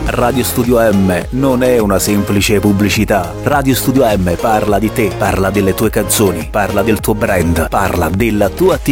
Radio Studio M non è una semplice pubblicità. Radio Studio M parla di te, parla delle tue canzoni, parla del tuo brand, parla della tua attività.